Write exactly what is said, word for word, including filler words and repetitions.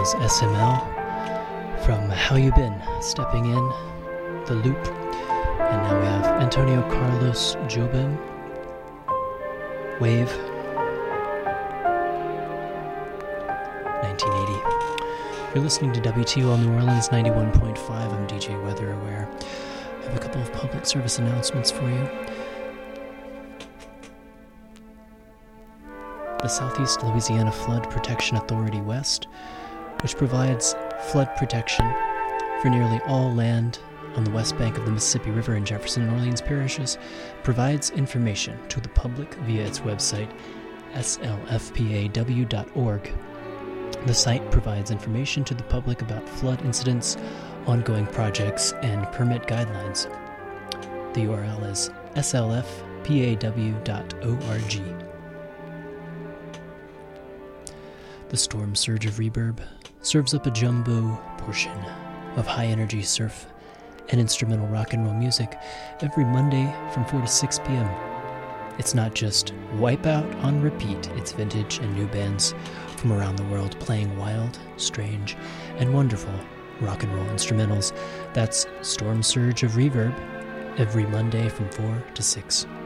was S M L from How You Been, Stepping In, The Loop. And now we have Antonio Carlos Jobim, Wave, nineteen eighty. You're listening to W T O L New Orleans ninety-one point five. I'm D J Weather Aware. I have a couple of public service announcements for you. The Southeast Louisiana Flood Protection Authority West, which provides flood protection for nearly all land on the west bank of the Mississippi River in Jefferson and Orleans parishes, provides information to the public via its website, S L F P A W dot org. The site provides information to the public about flood incidents, ongoing projects, and permit guidelines. The U R L is S L F P A W dot org. The Storm Surge of Reverb serves up a jumbo portion of high-energy surf and instrumental rock and roll music every Monday from four to six p.m. It's not just Wipeout on repeat, it's vintage and new bands from around the world playing wild, strange, and wonderful rock and roll instrumentals. That's Storm Surge of Reverb every Monday from four to six.